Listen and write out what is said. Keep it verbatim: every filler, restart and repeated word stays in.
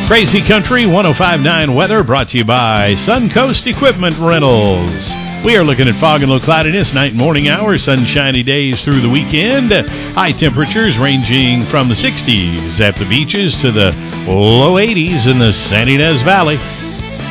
Crazy Country one oh five point nine weather brought to you by Suncoast Equipment Rentals. We are looking at fog and low cloudiness, night and morning hours, sunshiny days through the weekend. High temperatures ranging from the sixties at the beaches to the low eighties in the San Ynez Valley.